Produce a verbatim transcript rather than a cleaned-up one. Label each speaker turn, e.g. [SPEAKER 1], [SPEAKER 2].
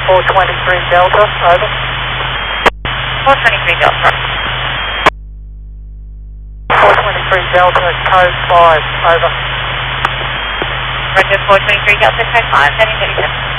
[SPEAKER 1] four twenty-three Delta, over.
[SPEAKER 2] four twenty-three Delta.
[SPEAKER 1] four twenty-three Delta, code five, over.
[SPEAKER 2] Roger, four twenty-three Delta, code five, heading thirty-seven.